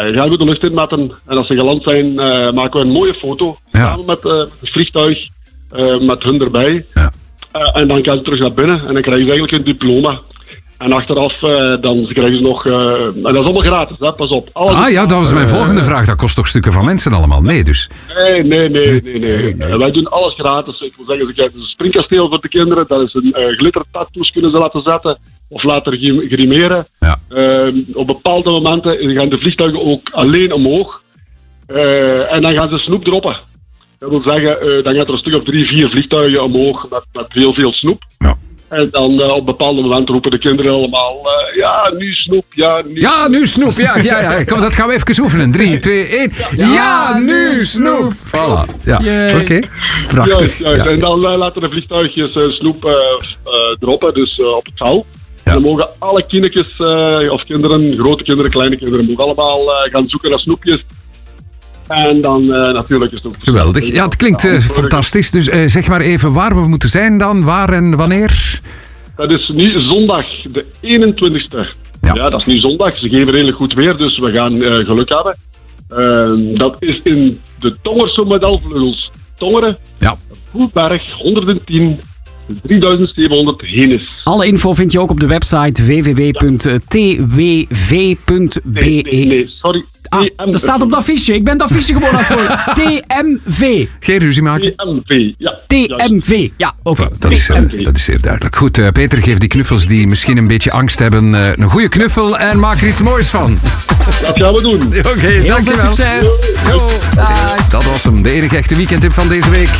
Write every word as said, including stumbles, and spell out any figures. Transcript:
gaan we de lucht in met hen. En als ze geland zijn, uh, maken we een mooie foto. Ja. Samen met uh, het vliegtuig, uh, met hun erbij. Ja. Uh, en dan gaan ze terug naar binnen en dan krijgen ze eigenlijk een diploma. En achteraf, uh, dan krijgen ze nog... Uh, en dat is allemaal gratis, hè? Pas op. Alles Ah ja, dat was mijn uh, volgende vraag. Dat kost toch stukken van mensen allemaal? Nee, dus. Nee, nee, nee, nee, nee. Uh, wij doen alles gratis. Ik wil zeggen, ze krijgen een springkasteel voor de kinderen. Dat is een uh, glittertattoos kunnen ze laten zetten. Of laten grimeren. Ja. Uh, op bepaalde momenten gaan de vliegtuigen ook alleen omhoog. Uh, en dan gaan ze snoep droppen. Dat wil zeggen, uh, dan gaat er een stuk of drie, vier vliegtuigen omhoog met, met heel veel snoep. Ja. En dan uh, op bepaalde momenten roepen de kinderen allemaal... Uh, ja, nu snoep, ja, nu... Ja, nu snoep. Ja, ja, ja. Kom, dat gaan we even oefenen. drie, twee, één. Ja, ja, nu snoep. Voilà. Ja, oké. Okay. Prachtig. Juist, juist. Ja. En dan uh, laten de vliegtuigjes uh, snoep uh, uh, droppen, dus uh, op het veld. Ja. En dan mogen alle kindjes, uh, of kinderen, grote kinderen, kleine kinderen, mogen allemaal uh, gaan zoeken naar snoepjes. En dan uh, natuurlijk is het ook... Geweldig. Ja, het klinkt uh, fantastisch. Dus uh, zeg maar even waar we moeten zijn dan, waar en wanneer? Dat is nu zondag, de eenentwintigste. Ja. Ja, dat is nu zondag. Ze geven redelijk goed weer, dus we gaan uh, geluk hebben. Uh, dat is in de Tongerse modelvleugels. Tongeren, Ja. Voetberg, honderdtien, drieduizend zevenhonderd Henis. Alle info vind je ook op de website w w w punt t w v punt b e. Nee, nee, nee, sorry. Ah, dat staat op dat fiche. Ik ben dat fiche gewoon aan het volgen. T M V. Geen ruzie maken. T M V, ja. T M V. Ja, oké. Okay. Dat is, uh, dat is zeer duidelijk. Goed, uh, Peter, geef die knuffels die misschien een beetje angst hebben uh, een goede knuffel en maak er iets moois van. Dat gaan we doen. Oké, okay, Heel dankjewel. veel succes. Yo, yo. Okay, dat was hem. De enige echte weekendtip van deze week.